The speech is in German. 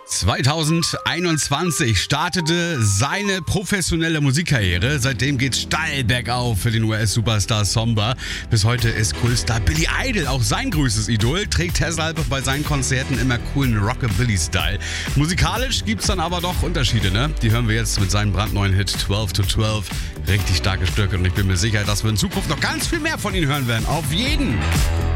2021 startete seine professionelle Musikkarriere. Seitdem geht's steil bergauf für den US-Superstar Somba. Bis heute ist Kultstar Billy Idol auch sein größtes Idol, trägt deshalb bei seinen Konzerten immer coolen Rockabilly-Style. Musikalisch gibt's dann aber doch Unterschiede, ne? Die hören wir jetzt mit seinem brandneuen Hit 12 to 12. Richtig starke Stücke und ich bin mir sicher, dass wir in Zukunft noch ganz viel mehr von ihm hören werden. Auf jeden!